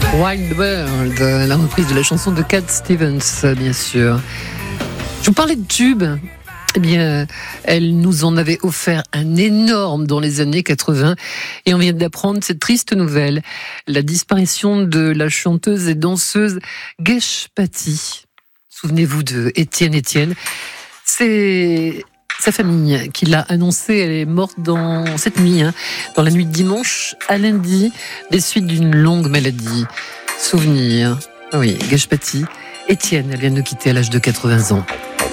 Wild Bird, la reprise de la chanson de Cat Stevens, bien sûr. Je vous parlais de tube. Eh bien, elle nous en avait offert un énorme dans les années 80 et on vient d'apprendre cette triste nouvelle, la disparition de la chanteuse et danseuse Gesh Patti. Souvenez-vous de Étienne. C'est sa famille qui l'a annoncé. Elle est morte dans cette nuit, dans la nuit de dimanche à lundi, des suites d'une longue maladie. Souvenir. Oui, Gesh Patti. Étienne, elle vient de nous quitter à l'âge de 80 ans.